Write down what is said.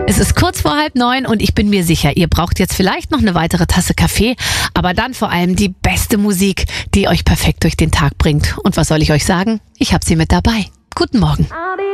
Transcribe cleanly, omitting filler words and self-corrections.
Es ist kurz vor 8:30 und ich bin mir sicher, ihr braucht jetzt vielleicht noch eine weitere Tasse Kaffee, aber dann vor allem die beste Musik, die euch perfekt durch den Tag bringt. Und was soll ich euch sagen? Ich habe sie mit dabei. Guten Morgen.